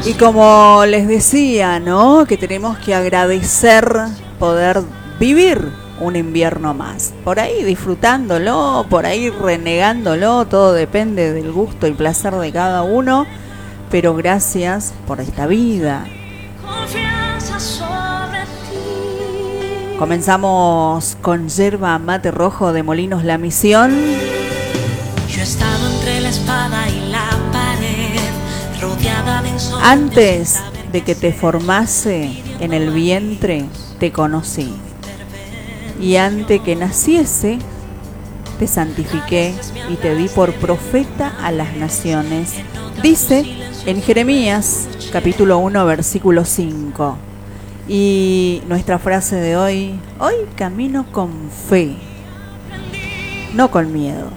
Y como les decía, ¿no? Que tenemos que agradecer poder vivir un invierno más. Por ahí disfrutándolo, por ahí renegándolo, todo depende del gusto y placer de cada uno. Pero gracias por esta vida. Comenzamos con Yerba Mate Rojo de Molinos La Misión. Yo he estado entre la espada y la pared, rodeada de insomnio. Antes de que te formase en el vientre, te conocí. Y antes que naciese, te santifiqué y te di por profeta a las naciones. Dice en Jeremías, capítulo 1, versículo 5. Y nuestra frase de hoy camino con fe, no con miedo.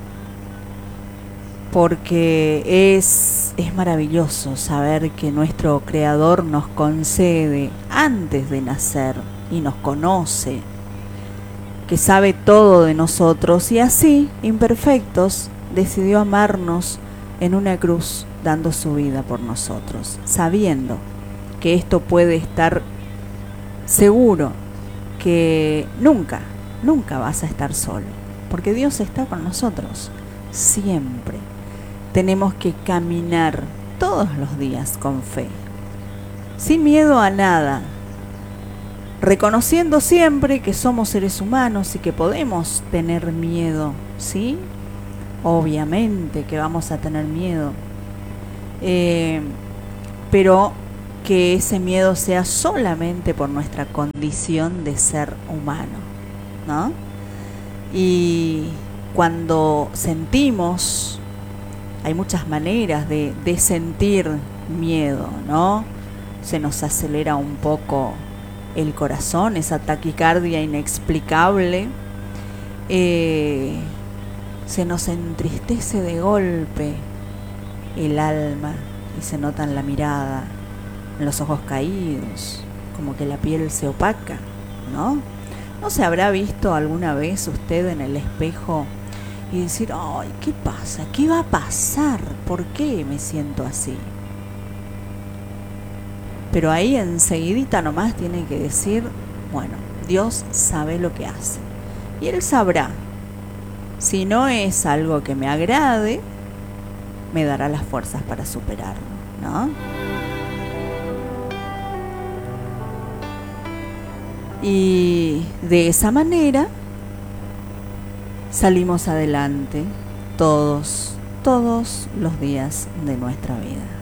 Porque es maravilloso saber que nuestro Creador nos concede antes de nacer y nos conoce, que sabe todo de nosotros y así, imperfectos, decidió amarnos en una cruz dando su vida por nosotros, sabiendo que esto puede estar seguro, que nunca vas a estar solo, porque Dios está con nosotros siempre. Tenemos que caminar todos los días con fe, sin miedo a nada, reconociendo siempre que somos seres humanos y que podemos tener miedo, ¿sí? Obviamente que vamos a tener miedo, pero que ese miedo sea solamente por nuestra condición de ser humano, ¿no? Y cuando sentimos, hay muchas maneras de sentir miedo, ¿no? Se nos acelera un poco el corazón, esa taquicardia inexplicable, se nos entristece de golpe el alma y se nota en la mirada, en los ojos caídos, como que la piel se opaca, ¿no? ¿No se habrá visto alguna vez usted en el espejo y decir, ay, ¿qué pasa? ¿Qué va a pasar? ¿Por qué me siento así? Pero ahí enseguidita nomás tiene que decir, bueno, Dios sabe lo que hace. Y Él sabrá. Si no es algo que me agrade, me dará las fuerzas para superarlo, ¿no? Y de esa manera salimos adelante todos los días de nuestra vida.